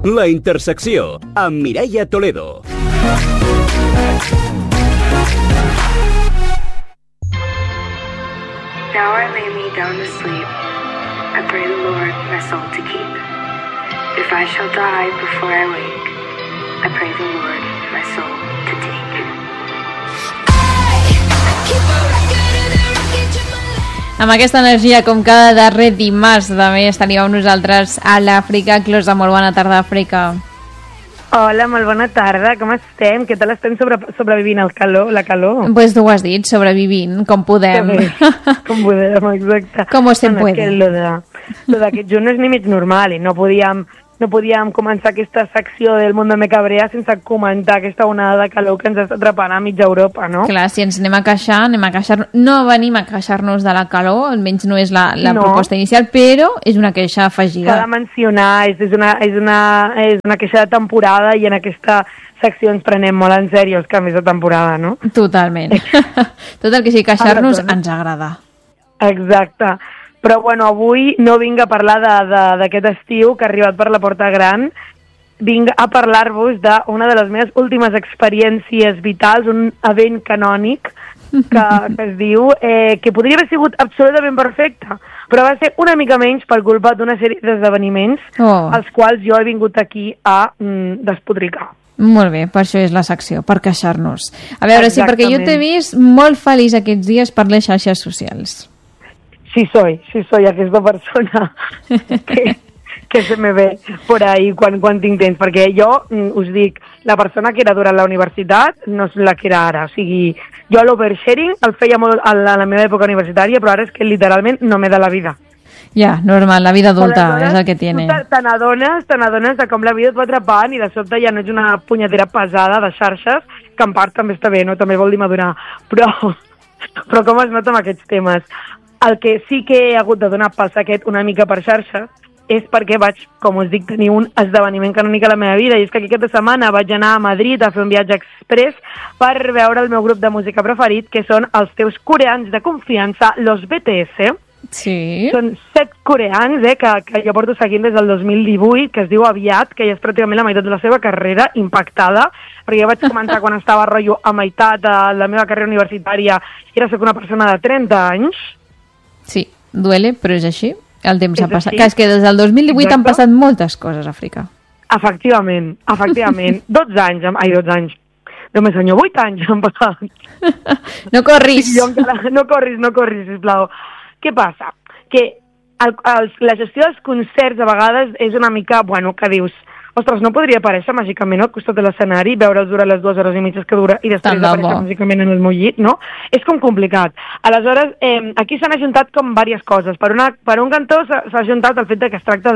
La Intersecció, amb Mireia Toledo. Now I lay me down to sleep. I pray the Lord my soul to keep. If I shall die before I wake, I pray the Lord my soul to take. Amb aquesta energia, com cada darrer dimarts, també estaríeu amb nosaltres a l'Àfrica Closa. Molt bona tarda, Àfrica. Hola, molt bona tarda, com estem? Què tal estem sobrevivint la calor? Pues tu ho has dit, sobrevivint, com podem. Com podem, exacte. Com se puede. Lo d'aquest juny no és ni mig normal i no podíem començar aquesta secció del Mundo me cabrea sense comentar aquesta onada de calor que ens està atrapant a mitja Europa, no? Clar, si ens anem a queixar, no venim a queixar-nos de la calor, almenys no és la proposta inicial, però és una queixa afegida. S'ha de mencionar, és una queixa de temporada i en aquesta secció ens prenem molt en sèrio els canvis de temporada, no? Totalment. Tot el que sigui queixar-nos ens agrada. Exacte. Però, bueno, avui no vinc a parlar d'aquest estiu que ha arribat per la porta gran. Vinc a parlar-vos d'una de les meves últimes experiències vitals, un event canònic que es diu, que podria haver sigut absolutament perfecte, però va ser una mica menys per culpa d'una sèrie d'esdeveniments als quals jo he vingut aquí a despodricar. Molt bé, per això és la secció, per queixar-nos. A veure, sí, perquè jo t'he vist molt feliç aquests dies per les xarxes socials. Sí soy aquesta persona que se me ve por ahí quan tinc temps, perquè jo us dic, la persona que era durant la universitat no és la que era ara, o sigui, jo l'oversharing el feia molt a la meva època universitària, però ara és que literalment no m'he de la vida. Ja, normal, la vida adulta és el que tiene. Te n'adones de com la vida et va atrapant i de sobte ja no ets una punyetera pesada de xarxes, que en part també està bé, no? També vol dir madurar, però com es nota amb aquests temes? El que sí que he hagut de donar pel saquet una mica per xarxa és perquè vaig, com us dic, tenir un esdeveniment canònic a la meva vida, i és que aquesta setmana vaig anar a Madrid a fer un viatge express per veure el meu grup de música preferit, que són els teus coreans de confiança, los BTS. Sí. Són 7 coreans que jo porto seguint des del 2018, que es diu Aviat, que ja és pràcticament la meitat de la seva carrera, impactada, perquè jo vaig començar quan estava rotllo a meitat de la meva carrera universitària i ara soc una persona de 30 anys. Sí, duele, però és així. El temps ha passat. Així. Que és que des del 2018 han passat moltes coses a Àfrica. Efectivament. 12 anys. Només senyor, 8 anys han passat. No corris. No corris, sisplau. Què passa? Que la gestió dels concerts a vegades és una mica, que dius, ostres, no podria aparèixer màgicament al costat de l'escenari, veure'ls durant les 2 hores i mitges que dura i després aparèixer màgicament en el meu llit, no? És com complicat. Aleshores, aquí s'han ajuntat com diverses coses. Per un cantó s'ha ajuntat el fet que es tracta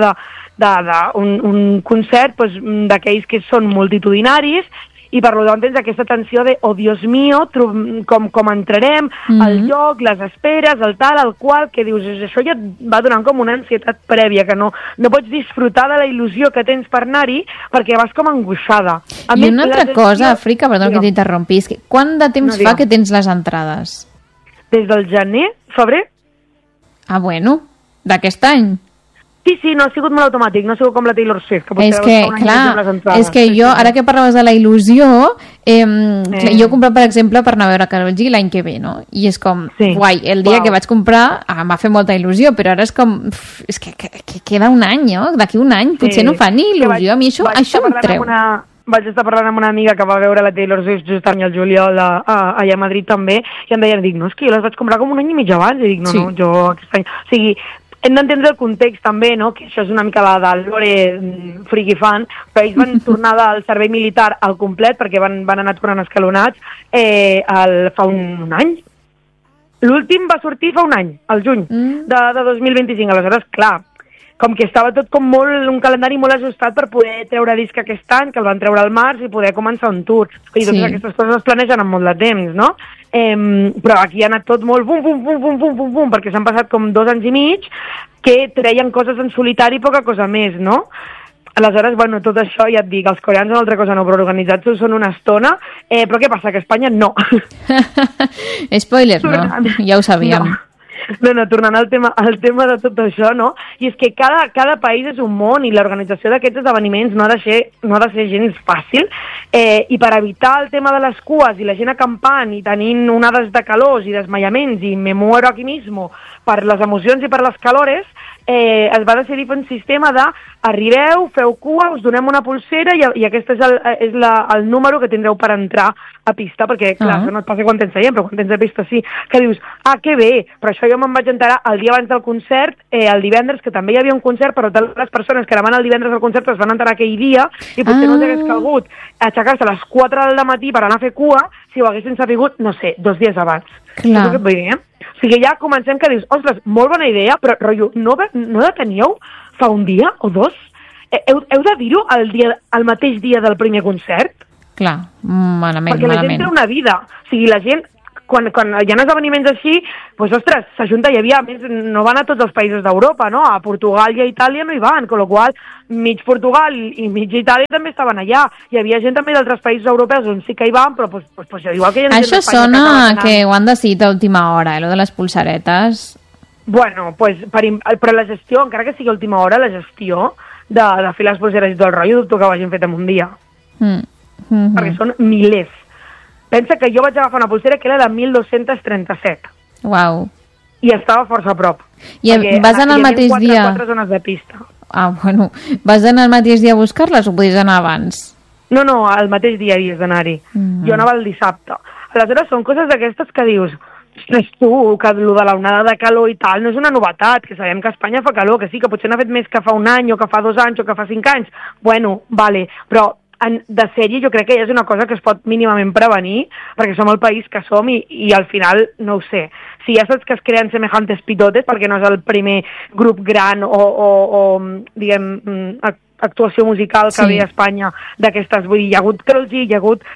d'un concert d'aquells que són multitudinaris, i per tant tens aquesta tensió de, oh Dios mío, com entrarem, el lloc, les esperes, el tal, el qual, que dius, això ja va donant com una ansietat prèvia, que no pots disfrutar de la il·lusió que tens per anar-hi, perquè vas com angoixada. I una altra cosa, Àfrica, perdó que t'interrompi, és que quant de temps fa que tens les entrades? Des del gener, febrer. Ah, bueno, d'aquest any. Sí, no ha sigut molt automàtic, no ha sigut com la Taylor Swift. És que, clar, és que jo, ara que parlaves de la il·lusió, jo he comprat, per exemple, per anar a veure Karol G l'any que ve, no? I és com, guai, el dia que vaig comprar em va fer molta il·lusió, però ara és com, és que queda un any, no? D'aquí un any potser no fa ni il·lusió, a mi això em treu. Vaig estar parlant amb una amiga que va veure la Taylor Swift just l'any al juliol allà a Madrid també, i em deia, no, és que jo les vaig comprar com un any i mig abans, i dic, no, jo aquest any... O sigui, hem d'entendre el context també, no? Que això és una mica la del lore friki fan, però ells van tornar del servei militar al complet perquè van anar tornant escalonats fa un any. L'últim va sortir fa un any, al juny de 2025. Aleshores, clar, com que estava tot com un calendari molt ajustat per poder treure disc aquest any, que el van treure al març i poder començar un tour. I totes aquestes coses es planegen amb molt de temps, no? Però aquí ha anat tot molt bum, perquè s'han passat com 2 anys i mig que treien coses en solitari i poca cosa més, no? Aleshores, tot això, ja et dic, els coreans una altra cosa no, però organitzats són una estona, però què passa? Que a Espanya no. Spoiler, no? Ja ho sabíem. No, tornant al tema de tot això, no? I és que cada país és un món i l'organització d'aquests esdeveniments no ha de ser gens fàcil, i per evitar el tema de les cues i la gent acampant i tenint onades de calors i desmaiaments i me muero aquí mismo per les emocions i per les calores, es va decidir fer un sistema de arribeu, feu cua, us donem una pulsera i aquest és el número que tindreu per entrar a pista, perquè clar, això no et passa quan tens seient, però quan tens a pista sí, que dius, que bé, però això jo me'n vaig enterar el dia abans del concert, el divendres, que també hi havia un concert, però totes les persones que anaven el divendres al concert es van enterar aquell dia i potser no els hagués calgut aixecar-se a les 4 del matí per anar a fer cua si ho haguessin sapigut, no sé, 2 dies abans. Clar. Què et vull dir, O sigui, ja comencem que dius, ostres, molt bona idea, però rotllo, no la teníeu fa un dia o 2? Heu de dir-ho el mateix dia del primer concert? Clar, malament. Perquè la gent té una vida. O sigui, la gent, quan hi ha esdeveniments així, doncs, ostres, s'ajunta, hi havia, a més, no van a tots els països d'Europa, no? A Portugal i a Itàlia no hi van, con lo qual, mig Portugal i mig Itàlia també estaven allà. Hi havia gent també d'altres països europeus on sí que hi van, però pues, igual que hi ha gent això sona que ho han decidit a última hora, lo de les pulsaretes. Bueno, pues, però la gestió, encara que sigui a última hora, la gestió de fer les pulseres i tot el rotllo, dubto que ho hagin fet en un dia. Perquè són milers. Pensa que jo vaig agafar una pulsera que era de 1237. Uau. I estava força a prop. I vas anar el mateix dia? 4 zones de pista. Bueno. Vas anar el mateix dia a buscar-les o podies anar abans? No, el mateix dia havies d'anar-hi. Jo anava el dissabte. Aleshores, són coses d'aquestes que dius, ostres, tu, que el de l'onada de calor i tal no és una novetat, que sabem que a Espanya fa calor, que sí, que potser n'ha fet més que fa un any o que fa 2 anys o que fa 5 anys. Bueno, vale, però de sèrie jo crec que ja és una cosa que es pot mínimament prevenir, perquè som el país que som i al final, no ho sé, si ja saps que es creen semejantes pitotes, perquè no és el primer grup gran o diguem, actuació musical que ve a Espanya d'aquestes, vull dir, hi ha hagut Karol G, hi ha hagut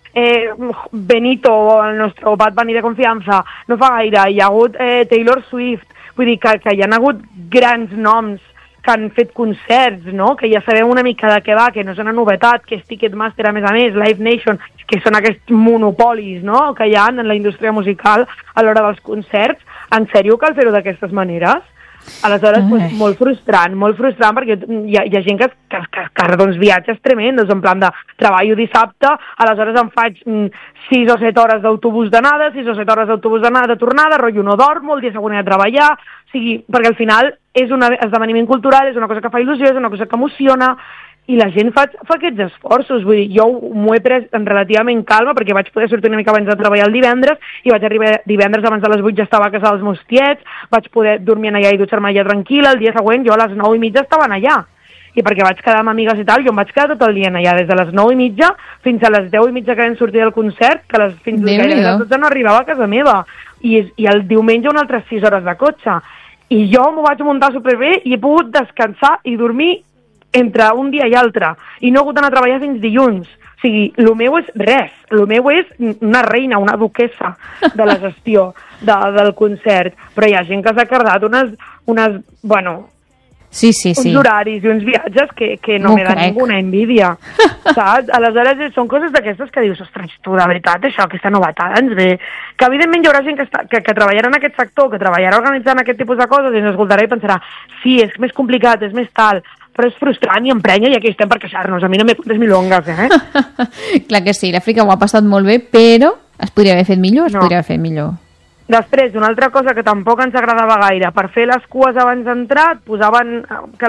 Benito, el nostre Bad Bunny de confiança, no fa gaire, hi ha hagut Taylor Swift, vull dir que hi ha hagut grans noms que han fet concerts, no? Que ja sabem una mica de què va, que no és una novetat, que és Ticketmaster a més, Live Nation, que són aquests monopolis, no?, que hi ha en la indústria musical a l'hora dels concerts. En sèrio cal fer-ho d'aquestes maneres? Aleshores, pues, molt frustrant, perquè hi ha gent que doncs, viatges tremendos, en plan de treballo dissabte, aleshores em faig 6 o 7 hores d'autobús d'anada, 6 o 7 hores d'autobús d'anada, tornada, rotllo no dormo, el dia següent he de treballar, o sigui, perquè al final és un esdeveniment cultural, és una cosa que fa il·lusió, és una cosa que emociona, i la gent fa aquests esforços. Vull dir, jo m'ho he pres relativament calma perquè vaig poder sortir una mica abans de treballar el divendres i vaig arribar divendres abans de les 8 ja estava a casa dels meus tiets, vaig poder dormir allà i dutxar-me allà tranquil·la, el dia següent jo a les 9:30 estaven allà. I perquè vaig quedar amb amigues i tal, jo em vaig quedar tot el dia allà, des de les 9:30 fins a les 10:30 que vam sortir del concert, que fins a les 12 no arribava a casa meva. I el diumenge una altra 6 hores de cotxe. I jo m'ho vaig muntar superbé i he pogut descansar i dormir entre un dia i altre, i no he hagut d'anar a treballar fins dilluns. O sigui, el meu és res, el meu és una reina, una duquessa de la gestió del concert, però hi ha gent que s'ha cardat unes bueno, uns horaris i uns viatges que no me da ninguna envidia, saps? Aleshores són coses d'aquestes que dius, ostres, tu, de veritat, això, aquesta novetat ens ve, que evidentment hi haurà gent que treballarà en aquest sector, que treballarà organitzant aquest tipus de coses i ens escoltarà i pensarà, sí, és més complicat, és més tal, però és frustrant i emprenya i aquí estem per queixar-nos. A mi no me contes milongas, Clar que sí, l'Àfrica ho ha passat molt bé, però es podria haver fet millor, Després, una altra cosa que tampoc ens agradava gaire, per fer les cues abans d'entrar, posaven que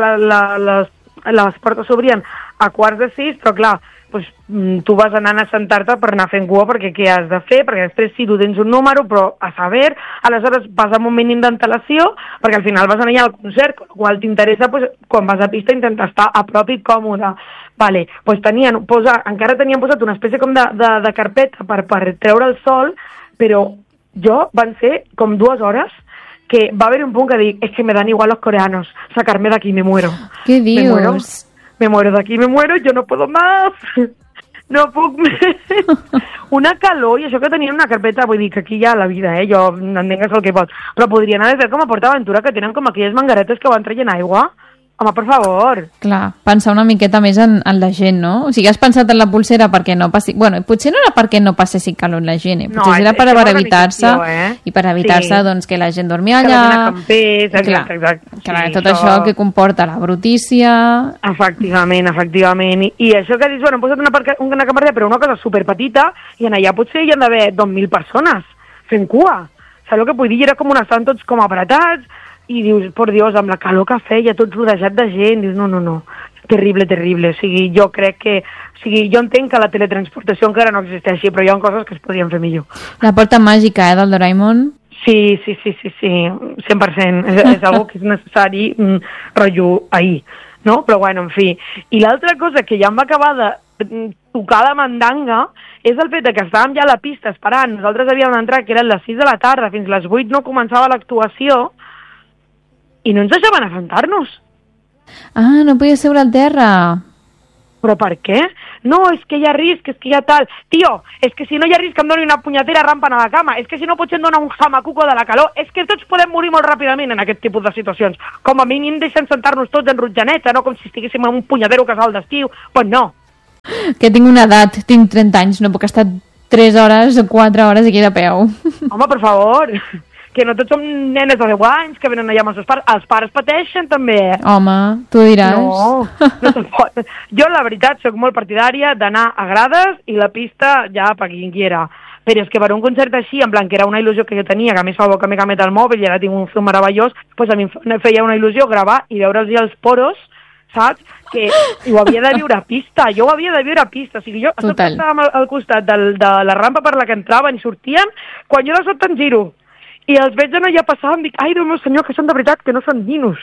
les portes s'obrien a 5:15, però clar, doncs, tu vas anant a sentar-te per anar fent cua perquè què has de fer, perquè després sí, tu tens un número, però a saber, aleshores vas amb un mínim d'antelació, perquè al final vas anar allà al concert, quan t'interessa, doncs, quan vas a pista intentar estar a prop i còmode. Vale, doncs encara tenien posat una espècie com de carpeta per treure el sol, però van ser com 2 hores que va haver un punt que dic, es que me dan igual los coreanos, sacarme de aquí, me muero. ¿Qué dios? Me muero de aquí, me muero, yo no puedo más. No puc més. Una calor, i això que tenien una carpeta, vull dir que aquí hi ha la vida, jo entengues el que pot, però podrien haver fet com a PortAventura, que tenen com aquelles mangaretes que van traient aigua. Home, per favor. Clar, pensar una miqueta més en la gent, no? O sigui, has pensat en la pulsera perquè no passi... Bueno, potser no era perquè no passessin calor la gent, potser era per evitar-se, i per evitar-se doncs, que la gent dormia allà... Que la gent exacte. Clar, tot això que comporta la brutícia... Efectivament. I això que dius, bueno, hem posat una cambra, però una cosa superpetita, i en allà potser hi han d'haver 2.000 persones fent cua. Saps el que vull dir? Era com estaven tots com apretats, i dius, por Dios, amb la calor que feia, tot rodejat de gent, dius, no, terrible. O sigui, jo crec que... O sigui, jo entenc que la teletransportació encara no existeixi, però hi ha coses que es podrien fer millor. La porta màgica, del Doraemon? Sí, 100%. És algo que és necessari, rotllo ahir, no? Però bueno, en fi. I l'altra cosa que ja em va acabar de tocar la mandanga és el fet que estàvem ja a la pista esperant, nosaltres havíem d'entrar, que eren les 6 de la tarda, fins les 8 no començava l'actuació, i no ens deixaven assentar-nos. Ah, no podia seure al terra. Però per què? No, és que hi ha risc, és que hi ha tal... Tio, és que si no hi ha risc em doni una punyetera rampa a la cama, és que si no potser em dona un jamacuco de la calor, és que tots podem morir molt ràpidament en aquest tipus de situacions. Com a mínim deixen sentar-nos tots en rotjaneta, no com si estiguéssim en un punyetero casal d'estiu. Pues no. Que tinc una edat, tinc 30 anys, no puc estar 3 hores o 4 hores aquí de peu. Home, per favor... que no tots som nenes de 10 anys que venen allà amb els seus pares. Els pares pateixen, també. Home, tu diràs. No se pot. Jo, la veritat, sóc molt partidària d'anar a grades i la pista ja per qui quiera. Però és que per un concert així, en plan, que era una il·lusió que jo tenia, que a més fa bo que m'he canviat el mòbil i ara tinc un zoom meravellós, doncs a mi em feia una il·lusió gravar i veure'ls els poros, saps? Que ho havia de viure a pista. Jo ho havia de viure a pista. O sigui, jo estàvem al costat de la rampa per la que entraven i sortien, quan jo de sobte em giro i els veig anar allà passant, dic, ai, Déu meu senyor, que són de veritat, que no són dinos.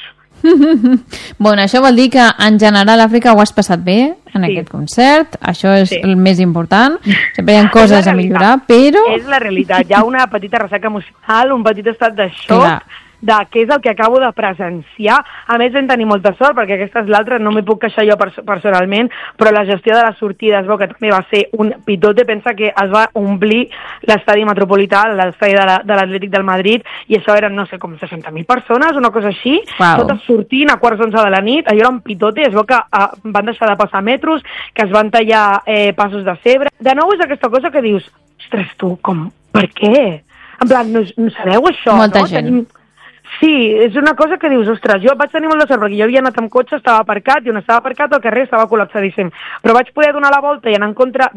Bueno, això vol dir que en general Àfrica ho has passat bé en aquest concert, això és el més important, sempre hi ha coses a millorar, però... És la realitat, hi ha una petita ressaca emocional, un petit estat de xoc, de què és el que acabo de presenciar. A més, vam tenir molta sort, perquè aquesta és l'altra, no m'hi puc queixar jo personalment, però la gestió de les sortides, que també va ser un pitote. Pensa que es va omplir l'estadi metropolità, l'estadi de l'Atlètic del Madrid, i això eren, no sé, com 60.000 persones, una cosa així, totes sortint a 11:15 de la nit, allò era un pitote. Es veu que van deixar de passar metros, que es van tallar passos de cebre. De nou és aquesta cosa que dius, ostres, tu, com, per què? En plan, no sabeu això, molta no? Gent. Sí, és una cosa que dius, ostres, jo vaig tenir molt de sort perquè jo havia anat amb cotxe, estava aparcat, i on estava aparcat el carrer estava col·lapsadíssim, però vaig poder donar la volta i anar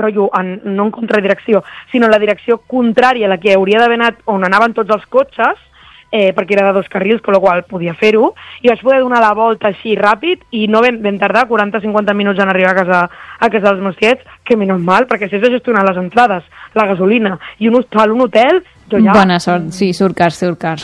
no en contradirecció, sinó en la direcció contrària a la que hauria d'haver anat on anaven tots els cotxes, perquè era de 2 carrils, amb la qual podia fer-ho, i vaig poder donar la volta així ràpid, i no vam tardar 40-50 minuts en arribar a casa dels meus tiets, que menys mal, perquè si has de gestionar les entrades, la gasolina i un hotel, ja... Bona sort, sí, surt car.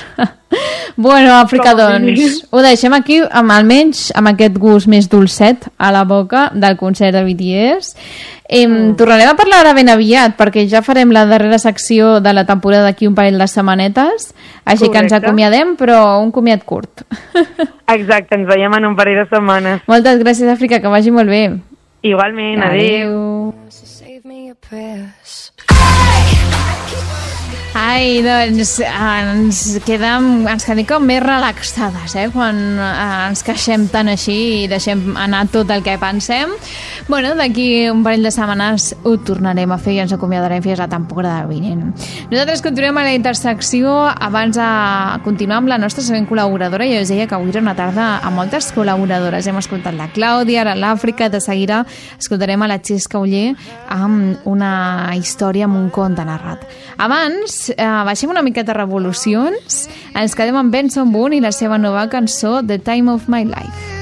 Bueno, Àfrica, doncs, ho deixem aquí, almenys amb aquest gust més dolcet a la boca del concert de BTS. Tornarem a parlar ara ben aviat, perquè ja farem la darrera secció de la temporada d'aquí un parell de setmanetes, així que ens acomiadem, però un comiat curt. Exacte, ens veiem en un parell de setmanes. Moltes gràcies, Àfrica, que vagi molt bé. Igualment, adéu. Ai, doncs ens quedem com més relaxades, quan ens queixem tant així i deixem anar tot el que pensem. Bueno, d'aquí un parell de setmanes ho tornarem a fer i ens acomiadarem fins a la temporada vinent. Nosaltres continuem a la intersecció. Abans de continuar amb la nostra següent col·laboradora, jo us deia que avui era una tarda amb moltes col·laboradores. Hem escoltat la Clàudia, ara l'Àfrica, de seguida escoltarem a la Xesca Oller amb una història, amb un conte narrat. Abans, baixem una miqueta revolucions, ens quedem amb Benson Boone i la seva nova cançó The Time of My Life.